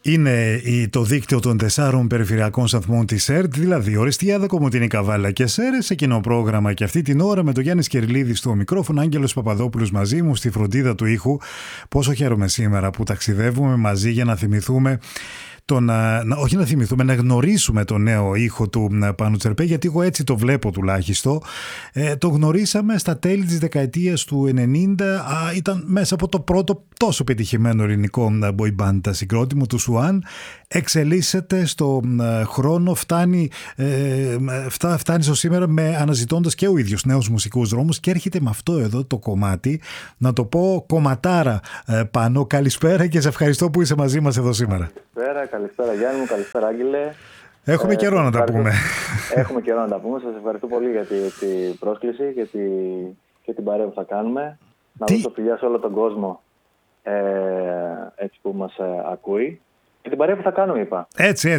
Είναι το δίκτυο των 4 περιφερειακών σταθμών της ΕΡΤ, δηλαδή Οριστιάδα, Κομοτηνή, Καβάλα και Σέρες, σε κοινό πρόγραμμα και αυτή την ώρα με τον Γιάννη Σκερλίδη στο μικρόφωνο, Άγγελος Παπαδόπουλος μαζί μου στη φροντίδα του ήχου. Πόσο χαίρομαι σήμερα που ταξιδεύουμε μαζί για να θυμηθούμε όχι να θυμηθούμε, να γνωρίσουμε τον νέο ήχο του Πάνου Τσερπέ, γιατί εγώ έτσι το βλέπω τουλάχιστον. Το γνωρίσαμε στα τέλη της δεκαετίας του 90, ήταν μέσα από το πρώτο τόσο πετυχημένο ελληνικό boy band συγκρότημα του Σουάν. Εξελίσσεται στο χρόνο, φτάνει στο σήμερα αναζητώντας και ο ίδιος νέους μουσικούς δρόμους και έρχεται με αυτό εδώ το κομμάτι, να το πω κομματάρα. Πάνο, καλησπέρα και σε ευχαριστώ που είσαι μαζί μας εδώ σήμερα. Καλησπέρα Γιάννη μου, καλησπέρα Άγγελε. Έχουμε καιρό να τα πούμε. Έχουμε καιρό να τα πούμε. Σας ευχαριστώ πολύ για την πρόσκληση και την παρέα που θα κάνουμε. Να δώσω φιλιά σε όλο τον κόσμο έτσι που μας ακούει. Και την παρέα που θα κάνουμε, είπα. Έτσι.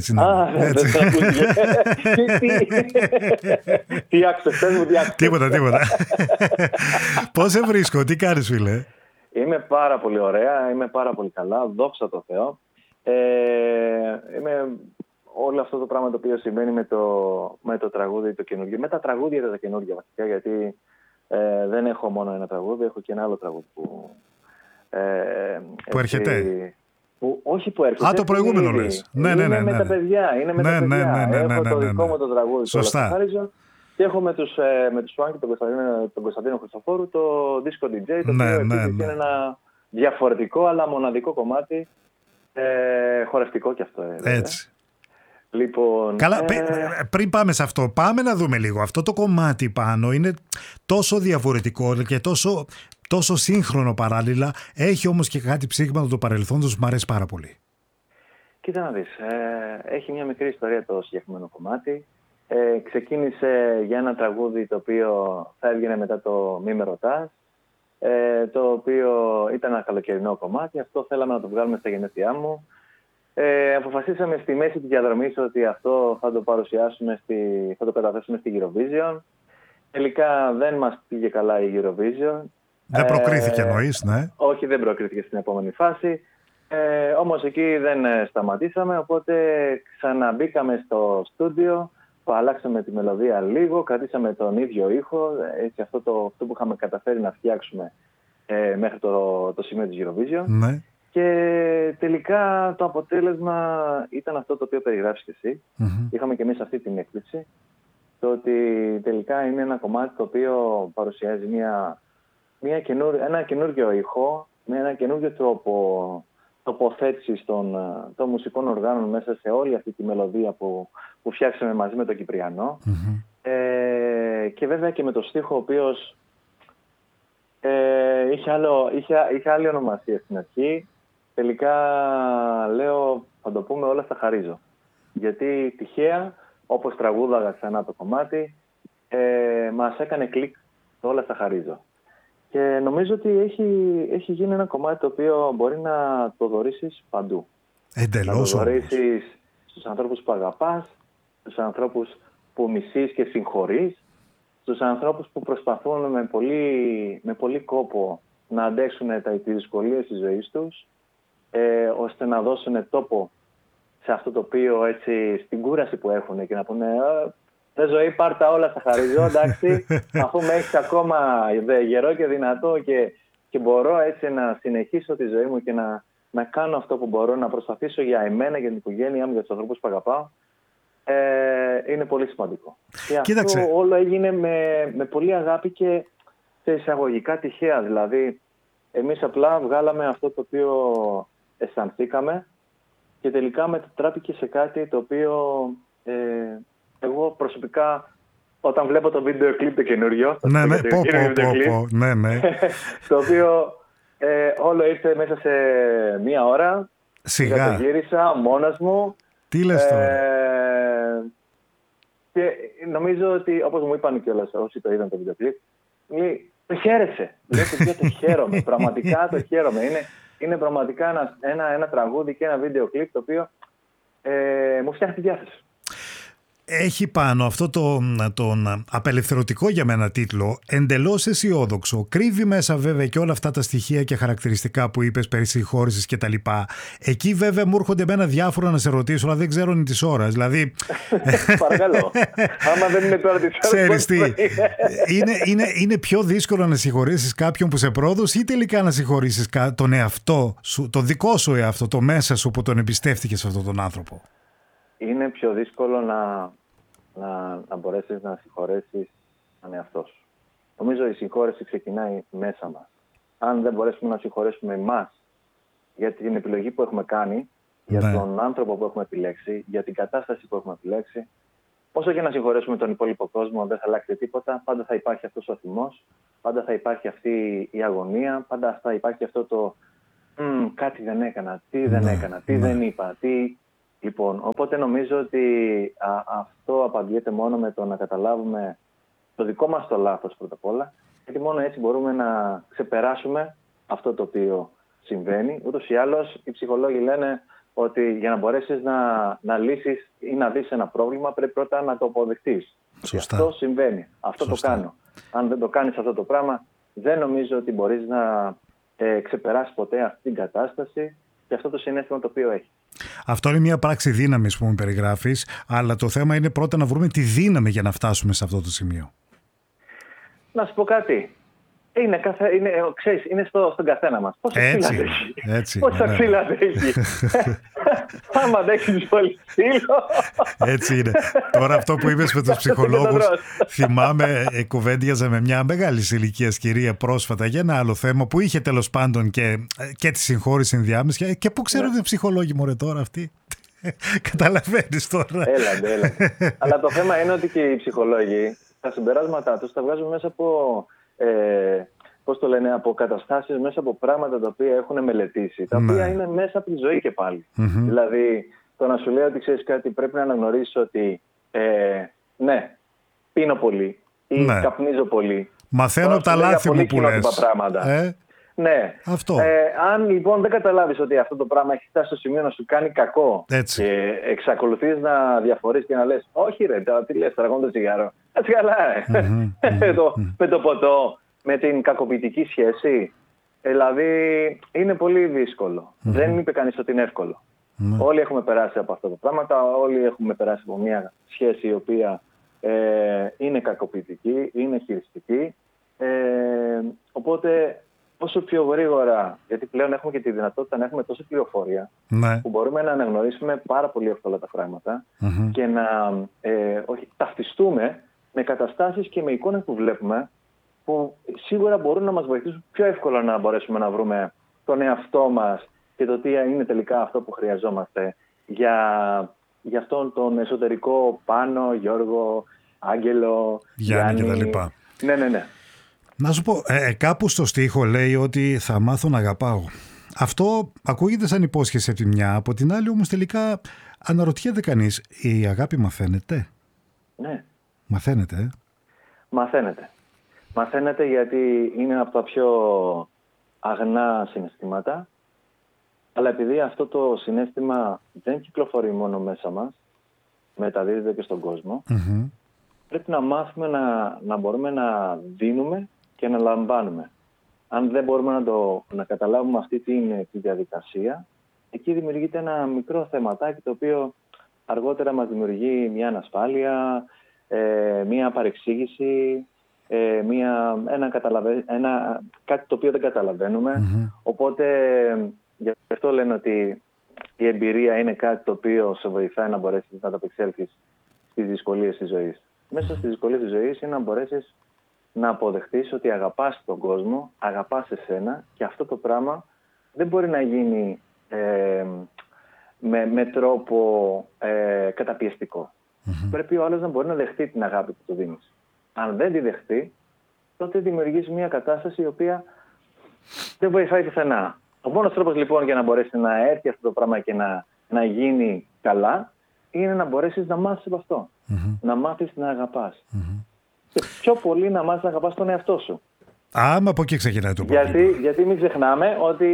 Τι άκουσες, μου, τι άκουσες. Τίποτα. Πώς σε βρίσκω, τι κάνεις φίλε? Είμαι πάρα πολύ ωραία, είμαι πάρα πολύ καλά, δόξα τω Θεώ. Είμαι όλο αυτό το πράγμα το οποίο συμβαίνει με το τραγούδι το καινούργιο, με τα τραγούδια τα καινούργια βασικά, γιατί δεν έχω μόνο ένα τραγούδι, έχω και ένα άλλο τραγούδι που έρχεται. Όχι που έρχεται. Το προηγούμενο λες. Ναι. Με τα παιδιά. Έχω το δικό μου το τραγούδι. Σωστά. Και έχω με τους Φάνκ και τον Κωνσταντίνο Χριστοφόρου το Disco DJ, το οποίο είναι ένα διαφορετικό αλλά μοναδικό κομμάτι, χορευτικό κι αυτό. Έτσι. Λοιπόν, καλά, πριν πάμε σε αυτό, πάμε να δούμε λίγο. Αυτό το κομμάτι πάνω είναι τόσο διαφορετικό και τόσο σύγχρονο παράλληλα. Έχει όμως και κάτι ψήγματα του παρελθόντος που μου αρέσει πάρα πολύ. Κοίτα να δεις, έχει μια μικρή ιστορία το συγκεκριμένο κομμάτι. Ξεκίνησε για ένα τραγούδι το οποίο θα έβγαινε μετά το «Μη με ρωτάς», το οποίο ήταν ένα καλοκαιρινό κομμάτι. Αυτό θέλαμε να το βγάλουμε στα γενέθλιά μου. Αποφασίσαμε στη μέση της διαδρομής ότι αυτό θα το παρουσιάσουμε, θα το καταθέσουμε στη Eurovision. Τελικά δεν μας πήγε καλά η Eurovision. Δεν προκρίθηκε εννοείς, ναι. Όχι, δεν προκρίθηκε στην επόμενη φάση. Όμως εκεί δεν σταματήσαμε, οπότε ξαναμπήκαμε στο στούντιο, αλλάξαμε τη μελωδία λίγο, κρατήσαμε τον ίδιο ήχο, έτσι αυτό που είχαμε καταφέρει να φτιάξουμε μέχρι το σημείο της Eurovision. Ναι. Και τελικά το αποτέλεσμα ήταν αυτό το οποίο περιγράψεις και εσύ. Mm-hmm. Είχαμε και εμείς αυτή την έκπληξη, το ότι τελικά είναι ένα κομμάτι το οποίο παρουσιάζει ένα καινούργιο ήχο, με ένα καινούργιο τρόπο τοποθέτησης των μουσικών οργάνων μέσα σε όλη αυτή τη μελωδία που φτιάξαμε μαζί με τον Κυπριανό. Mm-hmm. Και βέβαια και με το στίχο ο οποίος είχε άλλη ονομασία στην αρχή. Τελικά λέω, θα το πούμε, όλα στα χαρίζω. Γιατί τυχαία, όπως τραγούδαγα ξανά το κομμάτι, μας έκανε κλικ το όλα στα χαρίζω. Και νομίζω ότι έχει γίνει ένα κομμάτι το οποίο μπορεί να το δωρήσεις παντού. Εντελώς. Να το δωρήσεις στους ανθρώπους που αγαπάς, στους ανθρώπους που μισείς και συγχωρείς, στους ανθρώπους που προσπαθούν με πολύ κόπο να αντέξουν τις δυσκολίες της ζωής τους, ώστε να δώσουν τόπο σε αυτό το οποίο, έτσι, στην κούραση που έχουν και να πούνε «Δε ζωή, πάρ' τα όλα στα χαρίζω, εντάξει, αφού με έχεις ακόμα γερό και δυνατό και μπορώ έτσι να συνεχίσω τη ζωή μου και να κάνω αυτό που μπορώ, να προσπαθήσω για εμένα, για την οικογένειά μου, για τους ανθρώπους που αγαπάω», είναι πολύ σημαντικό. Και κοίταξε. Αυτό όλο έγινε με πολύ αγάπη και σε εισαγωγικά τυχαία. Δηλαδή, εμείς απλά βγάλαμε αυτό το οποίο αισθανθήκαμε και τελικά μετατράπηκε σε κάτι το οποίο εγώ προσωπικά, όταν βλέπω το βίντεο κλιπ το καινούριο, ναι. το οποίο όλο ήρθε μέσα σε μία ώρα. Σιγά. Το γύρισα μόνος μου. Τι λες τώρα? Και νομίζω ότι, όπως μου είπαν κιόλας όσοι το είδαν το βίντεο κλιπ, το χαίρεσε. Λέω, το χαίρομαι. Πραγματικά το χαίρομαι. Είναι πραγματικά ένα τραγούδι και ένα βίντεο κλιπ το οποίο μου φτιάχνει τη διάθεση. έχει πάνω αυτό τον απελευθερωτικό για μένα τίτλο, εντελώς αισιόδοξο. Κρύβει μέσα βέβαια και όλα αυτά τα στοιχεία και χαρακτηριστικά που είπες περί συγχώρεσης και τα λοιπά. Εκεί βέβαια μου έρχονται εμένα διάφορα να σε ρωτήσω, αλλά δεν ξέρω είναι της ώρας. Δηλαδή... Παρακαλώ. Άμα δεν είναι τώρα της ώρας... Ξέρεις τι, είναι πιο δύσκολο να συγχωρήσεις κάποιον που σε πρόδωσε ή τελικά να συγχωρήσεις τον εαυτό σου, τον δικό σου εαυτό, το μέσα σου που τον εμπιστεύτηκες αυτόν τον άνθρωπο? Είναι πιο δύσκολο να μπορέσεις να συγχωρέσεις τον εαυτό σου. Νομίζω η συγχώρεση ξεκινάει μέσα μας. Αν δεν μπορέσουμε να συγχωρέσουμε εμάς για την επιλογή που έχουμε κάνει, για τον άνθρωπο που έχουμε επιλέξει, για την κατάσταση που έχουμε επιλέξει, όσο και να συγχωρέσουμε τον υπόλοιπο κόσμο, δεν θα αλλάξει τίποτα. Πάντα θα υπάρχει αυτός ο θυμός, πάντα θα υπάρχει αυτή η αγωνία, πάντα θα υπάρχει αυτό το κάτι δεν έκανα, τι δεν έκανα, τι δεν είπα, τι... Λοιπόν, οπότε νομίζω ότι αυτό απαντιέται μόνο με το να καταλάβουμε το δικό μας το λάθος πρώτα απ' όλα, γιατί μόνο έτσι μπορούμε να ξεπεράσουμε αυτό το οποίο συμβαίνει. Ούτως ή άλλως οι ψυχολόγοι λένε ότι για να μπορέσεις να λύσεις ή να δεις ένα πρόβλημα πρέπει πρώτα να το αποδεχτείς. Σωστά. Αυτό συμβαίνει, αυτό Σωστά. το κάνω. Αν δεν το κάνεις αυτό το πράγμα, δεν νομίζω ότι μπορείς να ξεπεράσεις ποτέ αυτή την κατάσταση και αυτό το συναίσθημα το οποίο έχει. Αυτό είναι μια πράξη δύναμης που μου περιγράφεις, αλλά το θέμα είναι πρώτα να βρούμε τη δύναμη για να φτάσουμε σε αυτό το σημείο. Να σου πω κάτι. Είναι στον καθένα μας. Πόσα ξύλα αντέχει. Άμα αντέχεις πολύ ξύλο. Έτσι είναι. Τώρα αυτό που είπες με τους ψυχολόγους, θυμάμαι κουβέντιαζα με μια μεγάλη ηλικίας κυρία πρόσφατα για ένα άλλο θέμα που είχε τέλος πάντων και τη συγχώρηση ενδιάμεση. Και πού ξέρουν οι ψυχολόγοι μωρέ τώρα αυτοί. Καταλαβαίνεις τώρα. Έλαντε. Αλλά το θέμα είναι ότι και οι ψυχολόγοι τα συμπεράσματά τους τα βγάζουν μέσα από... από καταστάσεις, μέσα από πράγματα τα οποία έχουν μελετήσει, τα οποία είναι μέσα από τη ζωή και πάλι. Δηλαδή, το να σου λέει ότι ξέρεις κάτι, πρέπει να αναγνωρίσεις ότι ναι, πίνω πολύ ή καπνίζω πολύ. Μαθαίνω από τα λάθη μου που λες. Ναι. Αυτό. Αν λοιπόν δεν καταλάβεις ότι αυτό το πράγμα έχει φτάσει στο σημείο να σου κάνει κακό έτσι. Και εξακολουθείς να διαφορείς και να λες όχι ρε, τι λες, τραγώνω το τσιγάρο. Έτσι καλά με το ποτό, με την κακοποιητική σχέση. Δηλαδή είναι πολύ δύσκολο. Δεν είπε κανείς ότι είναι εύκολο. Όλοι έχουμε περάσει από αυτά τα πράγματα, όλοι έχουμε περάσει από μια σχέση η οποία είναι κακοποιητική, είναι χειριστική. Οπότε όσο πιο γρήγορα, γιατί πλέον έχουμε και τη δυνατότητα να έχουμε τόση πληροφορία που μπορούμε να αναγνωρίσουμε πάρα πολύ εύκολα τα πράγματα και να ταυτιστούμε με καταστάσεις και με εικόνες που βλέπουμε που σίγουρα μπορούν να μας βοηθήσουν πιο εύκολα να μπορέσουμε να βρούμε τον εαυτό μας και το τι είναι τελικά αυτό που χρειαζόμαστε για αυτόν τον εσωτερικό Πάνο, Γιώργο, Άγγελο, Γιάννη κτλ. Ναι. Να σου πω, κάπου στο στίχο λέει ότι θα μάθω να αγαπάω. Αυτό ακούγεται σαν υπόσχεση από τη μια, από την άλλη όμως τελικά αναρωτιέται κανείς, η αγάπη μαθαίνεται? Ναι. Μαθαίνεται, Μαθαίνεται γιατί είναι από τα πιο αγνά συναισθήματα, αλλά επειδή αυτό το συναίσθημα δεν κυκλοφορεί μόνο μέσα μας, μεταδίδεται και στον κόσμο, πρέπει να μάθουμε να μπορούμε να δίνουμε και να λαμβάνουμε. Αν δεν μπορούμε να καταλάβουμε αυτή τη διαδικασία, εκεί δημιουργείται ένα μικρό θεματάκι το οποίο αργότερα μας δημιουργεί μια ανασφάλεια, μια παρεξήγηση, κάτι το οποίο δεν καταλαβαίνουμε. Οπότε γι' αυτό λένε ότι η εμπειρία είναι κάτι το οποίο σε βοηθάει να μπορέσεις να ανταπεξέλθεις στις δυσκολίες της ζωής. Μέσα στις δυσκολίες της ζωής είναι να μπορέσεις να αποδεχτείς ότι αγαπάς τον κόσμο, αγαπάς εσένα και αυτό το πράγμα δεν μπορεί να γίνει με τρόπο καταπιεστικό. Πρέπει ο άλλος να μπορεί να δεχτεί την αγάπη που του δίνεις. Αν δεν τη δεχτεί, τότε δημιουργείς μια κατάσταση η οποία δεν βοηθάει πουθενά. Ο μόνος τρόπος λοιπόν για να μπορέσει να έρθει αυτό το πράγμα και να γίνει καλά είναι να μπορέσεις να μάθεις από αυτό. Να μάθεις να αγαπάς. Και πιο πολύ να μάθεις να αγαπάς τον εαυτό σου. Άμα από εκεί ξεκινάει το πρόβλημα. Γιατί μην ξεχνάμε ότι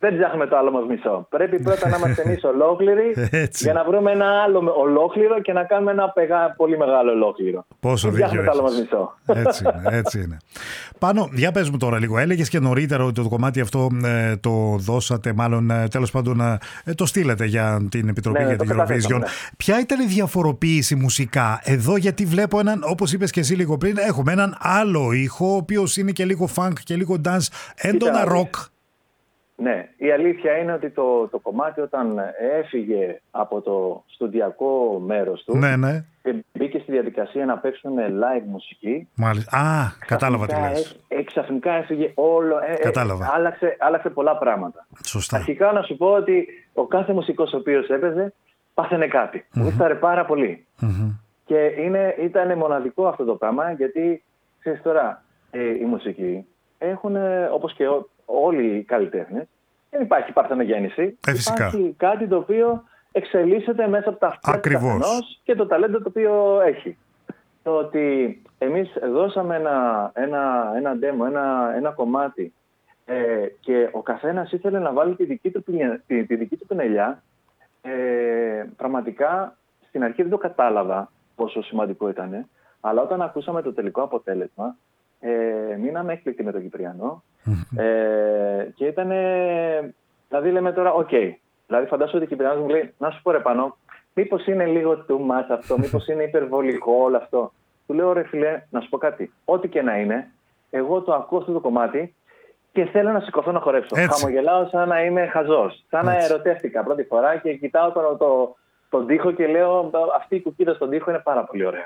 δεν ψάχνουμε το άλλο μας μισό. Πρέπει πρώτα να είμαστε εμείς ολόκληροι για να βρούμε ένα άλλο ολόκληρο και να κάνουμε ένα πολύ μεγάλο ολόκληρο. Πόσο δίκιο το άλλο μας μισό. Έτσι είναι. Πάνο, για πες μου τώρα λίγο. Έλεγες και νωρίτερα ότι το κομμάτι αυτό το δώσατε, μάλλον τέλος πάντων το στείλατε για την Επιτροπή για την Eurovision. Ναι. Ποια ήταν η διαφοροποίηση μουσικά εδώ, γιατί βλέπω έναν, όπως είπες και εσύ λίγο πριν, έχουμε έναν άλλο ήχο, ο οποίος είναι και λίγο funk και λίγο dance, έντονα rock. Ναι, η αλήθεια είναι ότι το κομμάτι όταν έφυγε από το στοντιακό μέρος του και μπήκε στη διαδικασία να παίξουν live μουσική. Μάλιστα. Κατάλαβα τι λες. Ξαφνικά έφυγε όλο, άλλαξε πολλά πράγματα. Σωστά. Αρχικά να σου πω ότι ο κάθε μουσικός ο οποίος έπαιζε πάθαινε κάτι. Γούσταρε πάρα πολύ. Και ήταν μοναδικό αυτό το πράγμα, γιατί ξέρεις τώρα, οι μουσικοί έχουν, όπως και όλοι οι καλλιτέχνες, δεν υπάρχει παρθενογέννηση. Υπάρχει κάτι το οποίο εξελίσσεται μέσα από τα αυτιά του καθενός και το ταλέντο το οποίο έχει. Το ότι εμείς δώσαμε ένα demo, ένα κομμάτι και ο καθένας ήθελε να βάλει τη δική του πινελιά, πραγματικά στην αρχή δεν το κατάλαβα πόσο σημαντικό ήταν, αλλά όταν ακούσαμε το τελικό αποτέλεσμα, μείναμε έκπληκτοι με τον Κυπριανό και ήταν, δηλαδή λέμε τώρα, δηλαδή φαντάσου ότι ο Κυπριανός μου λέει, να σου πω ρε Πανώ, μήπως είναι λίγο too much αυτό, μήπως είναι υπερβολικό όλο αυτό. Του λέω ρε φίλε, να σου πω κάτι, ό,τι και να είναι, εγώ το ακούω αυτό το κομμάτι και θέλω να σηκωθώ να χορέψω. Χαμογελάω σαν να είμαι χαζός, σαν να ερωτεύτηκα πρώτη φορά και κοιτάω τον τοίχο και λέω, αυτή η κουκκίδα στον τοίχο είναι πάρα πολύ ωραία.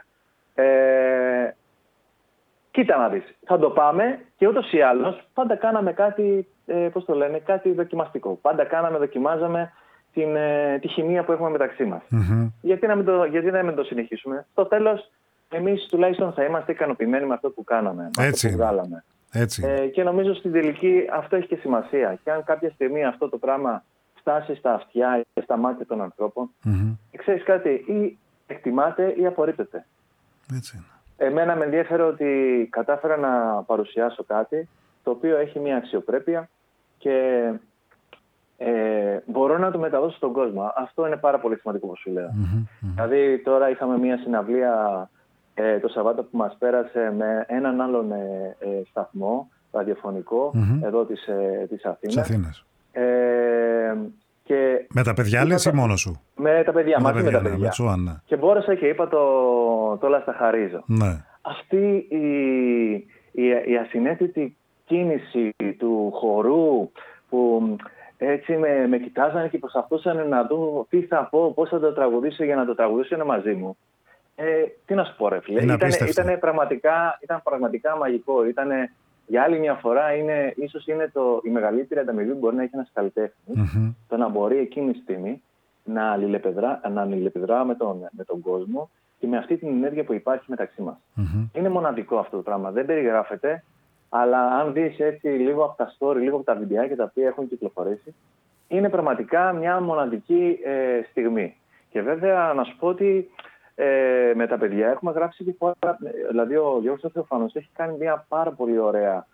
Κοίτα να δεις, θα το πάμε και ούτως ή άλλως πάντα κάναμε κάτι, κάτι δοκιμαστικό. Πάντα δοκιμάζαμε τη χημεία που έχουμε μεταξύ μας. Γιατί να μην το συνεχίσουμε. Στο τέλος, εμείς τουλάχιστον θα είμαστε ικανοποιημένοι με αυτό που κάναμε, με αυτό που βγάλαμε. Και νομίζω στην τελική αυτό έχει και σημασία. Και αν κάποια στιγμή αυτό το πράγμα φτάσει στα αυτιά και στα μάτια των ανθρώπων, ξέρεις κάτι, ή εκτιμάται ή απορρίπτεται. Έτσι είναι. Εμένα με ενδιαφέρει ότι κατάφερα να παρουσιάσω κάτι το οποίο έχει μια αξιοπρέπεια και μπορώ να το μεταδώσω στον κόσμο. Αυτό είναι πάρα πολύ σημαντικό που σου λέω. Δηλαδή τώρα είχαμε μια συναυλία το Σαββάτο που μας πέρασε με έναν άλλον σταθμό ραδιοφωνικό εδώ της Αθήνας. Και με τα παιδιά λες ή μόνος σου? Με τα παιδιά, μαζί με τα παιδιά. Ναι. Και μπόρεσα και είπα το λασταχαρίζω. Ναι. Αυτή η ασυναίσθητη κίνηση του χορού που έτσι με κοιτάζανε και προσπαθούσαν να δουν τι θα πω, πώς θα το τραγουδήσω για να το τραγουδήσω μαζί μου. Τι να σου πω ρε φίλε, ήταν πραγματικά μαγικό. Για άλλη μια φορά ίσως είναι η μεγαλύτερη ανταμοιβή που μπορεί να έχει ένας καλλιτέχνης, το να μπορεί εκείνη τη στιγμή να αλληλεπιδρά με τον κόσμο και με αυτή την ενέργεια που υπάρχει μεταξύ μας. Είναι μοναδικό αυτό το πράγμα, δεν περιγράφεται, αλλά αν δεις έτσι λίγο από τα story, λίγο από τα βιντεάκια τα οποία έχουν κυκλοφορήσει, είναι πραγματικά μια μοναδική στιγμή. Και βέβαια να σου πω ότι με τα παιδιά έχουμε γράψει και πολλά. Δηλαδή ο Γιώργος Θεοφάνος έχει κάνει μια πάρα πολύ ωραία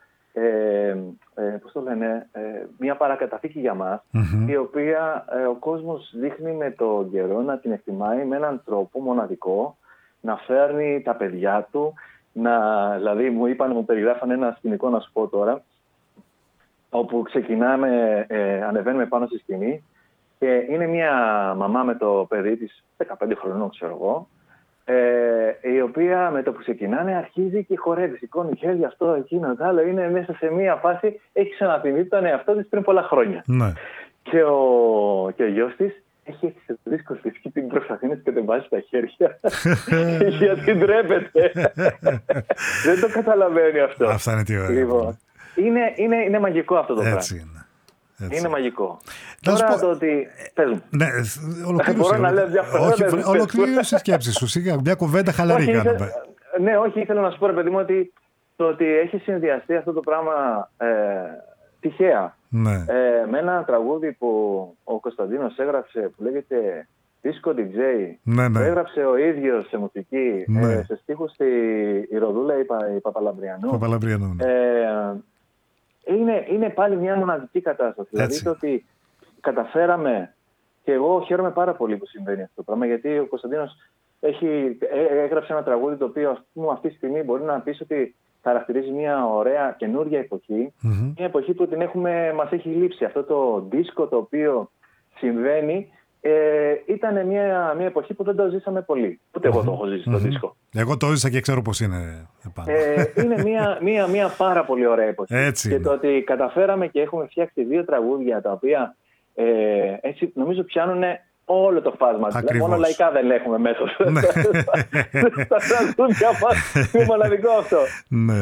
μια παρακαταθήκη για μας, η οποία ο κόσμος δείχνει με τον καιρό να την εκτιμάει με έναν τρόπο μοναδικό, να φέρνει τα παιδιά του, δηλαδή μου περιγράφανε ένα σκηνικό να σου πω τώρα, όπου ανεβαίνουμε πάνω στη σκηνή και είναι μια μαμά με το παιδί της 15 χρονών, ξέρω εγώ, η οποία με το που ξεκινάνε αρχίζει και χορεύει, σηκώνει χέρια, αυτό, εκείνο, το άλλο, είναι μέσα σε μια φάση, έχει ξαναθυμίσει τον εαυτό της πριν πολλά χρόνια. Ναι. Και ο γιος της έχει έτσι σε δύσκολη και την προσπαθεί να την βάζει στα χέρια γιατί ντρέπεται. Δεν το καταλαβαίνει αυτό. Αυτά είναι τι ωραία. Λοιπόν, είναι μαγικό αυτό το πράγμα. Έτσι είναι. Είναι μαγικό. Τώρα το ότι. Πες μου. Ναι, ολοκλήρωσε η σκέψη σου. Σιγά, μια κουβέντα χαλαρή κάνουμε. Ναι, όχι, ήθελα να σου πω, ρε παιδί μου, ότι το ότι έχει συνδυαστεί αυτό το πράγμα τυχαία με ένα τραγούδι που ο Κωνσταντίνος έγραψε που λέγεται Disco DJ. Το έγραψε ο ίδιος σε μουσική, σε στίχους η Ροδούλα η Παπαλαμπριανού. είναι πάλι μια μοναδική κατάσταση. Δηλαδή το ότι καταφέραμε, και εγώ χαίρομαι πάρα πολύ που συμβαίνει αυτό το πράγμα, γιατί ο Κωνσταντίνος έγραψε ένα τραγούδι το οποίο, ας πούμε, αυτή τη στιγμή μπορεί να πεις ότι χαρακτηρίζει μια ωραία καινούργια εποχή. Μια εποχή που μας έχει λείψει. Αυτό το δίσκο το οποίο συμβαίνει ήταν μια εποχή που δεν το ζήσαμε πολύ. Ούτε εγώ το έχω ζήσει το δίσκο. Εγώ το ζήσα και ξέρω πώς είναι. Είναι μια πάρα πολύ ωραία εποχή. Έτσι και είναι. το ότι καταφέραμε και έχουμε φτιάξει 2 τραγούδια τα οποία έτσι νομίζω πιάνουν όλο το φάσμα. Μόνο λαϊκά δεν έχουμε μέσα στα τραγούδια μας. Είναι μοναδικό αυτό. Ναι.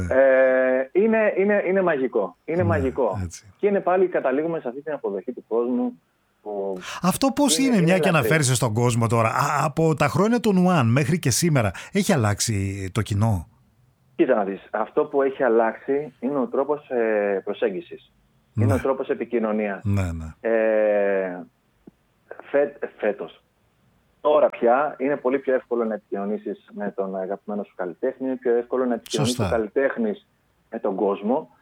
Είναι μαγικό. Είναι μαγικό. Έτσι. Και είναι πάλι καταλήγουμε σε αυτή την αποδοχή του κόσμου. Αυτό πώς είναι, μια και αναφέρεσαι στον κόσμο τώρα, από τα χρόνια των Ουάν μέχρι και σήμερα, έχει αλλάξει το κοινό? Κοίτα να δεις, αυτό που έχει αλλάξει είναι ο τρόπος προσέγγισης. Είναι ο τρόπος επικοινωνίας. Φέτος. Τώρα πια είναι πολύ πιο εύκολο να επικοινωνήσεις με τον αγαπημένο σου καλλιτέχνη, είναι πιο εύκολο να επικοινωνήσεις ο καλλιτέχνης με τον κόσμο.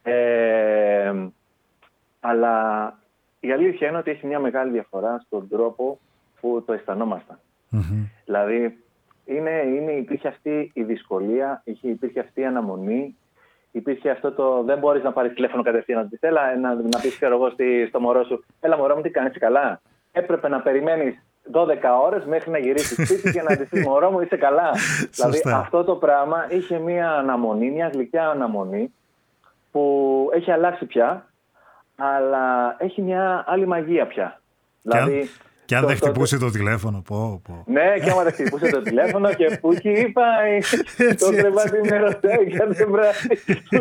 Αλλά η αλήθεια είναι ότι έχει μια μεγάλη διαφορά στον τρόπο που το αισθανόμασταν. Δηλαδή, υπήρχε αυτή η δυσκολία, υπήρχε αυτή η αναμονή, υπήρχε αυτό το δεν μπορείς να πάρεις τηλέφωνο κατευθείαν να πεις, να πεις στο μωρό σου, έλα μωρό μου, τι κάνεις, καλά. Έπρεπε να περιμένεις 12 ώρες μέχρι να γυρίσεις σπίτι και να πεις, μωρό μου, είσαι καλά. Δηλαδή, αυτό το πράγμα είχε μια αναμονή, μια γλυκιά αναμονή που έχει αλλάξει πια, αλλά έχει μια άλλη μαγεία πια. Δηλαδή, και αν δεν χτυπούσε το τηλέφωνο, Ναι, και άμα δεν χτυπούσε το τηλέφωνο και που εκεί είπα, το κρεβάτι με ρωτάει κάθε βράδυ.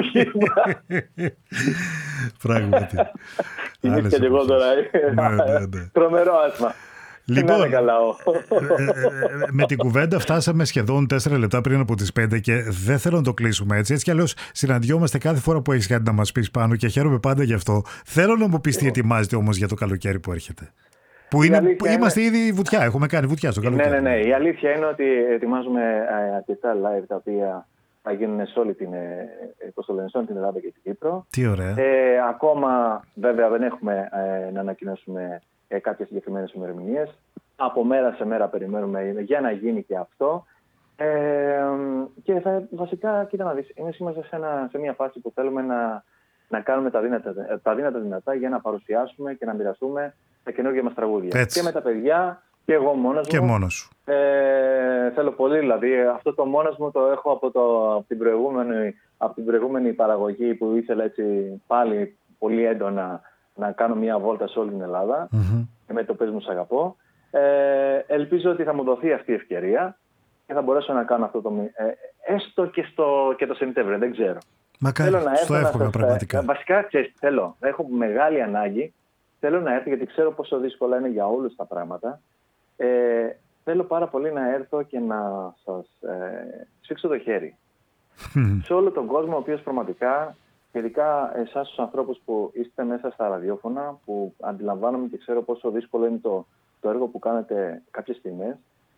Πράγματι. Είναι και εγώ τώρα. Τρομερό άσμα. Λοιπόν, με την κουβέντα φτάσαμε σχεδόν 4 λεπτά πριν από τις 5 και δεν θέλω να το κλείσουμε έτσι. Έτσι κι αλλιώς συναντιόμαστε κάθε φορά που έχεις κάτι να μας πεις, Πάνο, και χαίρομαι πάντα γι' αυτό. Θέλω να μου πεις τι ετοιμάζετε όμως για το καλοκαίρι που έρχεται. Που είμαστε ήδη βουτιά, έχουμε κάνει βουτιά στο καλοκαίρι. Ναι. Η αλήθεια είναι ότι ετοιμάζουμε αρκετά live τα οποία θα γίνουν σε όλη την Ελλάδα και την Κύπρο. Τι ωραία. Ακόμα βέβαια δεν έχουμε να ανακοινώσουμε κάποιες συγκεκριμένες ημερομηνίες. Από μέρα σε μέρα περιμένουμε για να γίνει και αυτό. Και βασικά, κοίτα να δεις, είμαστε σε μια φάση που θέλουμε να κάνουμε τα δύνατα δυνατά για να παρουσιάσουμε και να μοιραστούμε τα καινούργια μας τραγούδια. Έτσι. Και με τα παιδιά και εγώ μόνος μου. Και μόνος σου. Θέλω πολύ, δηλαδή αυτό το μόνος μου το έχω από την προηγούμενη παραγωγή που ήθελα έτσι πάλι πολύ έντονα να κάνω μια βόλτα σε όλη την Ελλάδα με το «Πες μου σ' αγαπώ». Ελπίζω ότι θα μου δοθεί αυτή η ευκαιρία και θα μπορέσω να κάνω αυτό έστω και το Σεπτέμβριο, δεν ξέρω. Μακάρι, στο εύχομαι πραγματικά. Βασικά, έχω μεγάλη ανάγκη. Θέλω να έρθω γιατί ξέρω πόσο δύσκολα είναι για όλους τα πράγματα. Θέλω πάρα πολύ να έρθω και να σας σφίξω το χέρι. Σε όλο τον κόσμο, ο οποίος πραγματικά, ειδικά εσάς τους ανθρώπους που είστε μέσα στα ραδιόφωνα, που αντιλαμβάνομαι και ξέρω πόσο δύσκολο είναι το έργο που κάνετε κάποιες στιγμές,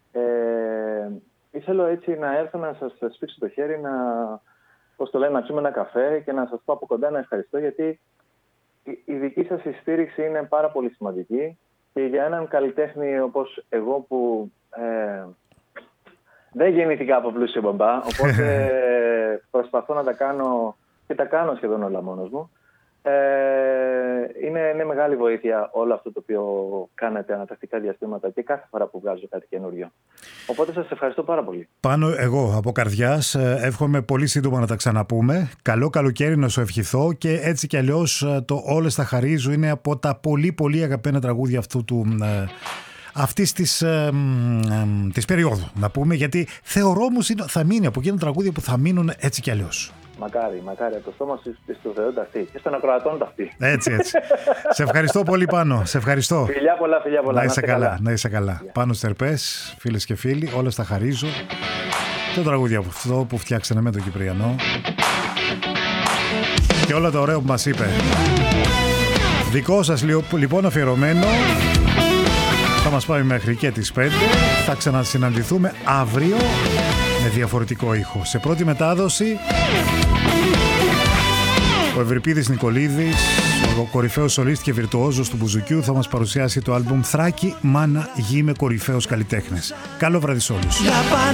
ήθελα έτσι να έρθω να σας σφίξω το χέρι, να πιούμε ένα καφέ και να σας πω από κοντά να ευχαριστώ, γιατί η δική σας στήριξη είναι πάρα πολύ σημαντική και για έναν καλλιτέχνη όπως εγώ που δεν γεννήθηκα από πλούσιο μπαμπά, οπότε προσπαθώ να τα κάνω και τα κάνω σχεδόν όλα μόνος μου. Είναι μεγάλη βοήθεια όλο αυτό το οποίο κάνετε ανατακτικά διαστήματα και κάθε φορά που βγάζω κάτι καινούριο. Οπότε σας ευχαριστώ πάρα πολύ. Πάνω εγώ από καρδιάς εύχομαι πολύ σύντομα να τα ξαναπούμε. Καλό καλοκαίρι να σου ευχηθώ και έτσι κι αλλιώς το «Όλες τα χαρίζω» είναι από τα πολύ πολύ αγαπημένα τραγούδια αυτής της περίοδου, να πούμε, γιατί θεωρώ όμως θα μείνει από εκείνα τραγούδια που θα μείνουν έτσι κι αλλιώς. Μακάρι, από το στόμα στο Θεό ταυτί και στον ακροατών ταυτί. Έτσι. Σε ευχαριστώ πολύ, Πάνο. Σε ευχαριστώ. Φιλιά πολλά. Να είσαι καλά. Πάνος Τερπές, φίλες και φίλοι, όλα στα χαρίζω. Το τραγούδι αυτό που φτιάξανε με τον Κυπριανό. Και όλα τα ωραία που μας είπε. Δικό σας λοιπόν αφιερωμένο. Θα μας πάει μέχρι και τις 5. Θα ξανασυναντηθούμε αύριο με διαφορετικό ήχο. Σε πρώτη μετάδοση Ο Ευρυπίδης Νικολίδης, ο κορυφαίος σολίστ και βιρτουόζος του μπουζουκιού, θα μας παρουσιάσει το άλμπουμ Θράκη, Μάνα, Γη με κορυφαίους καλλιτέχνες. Καλό βράδυ σε όλους.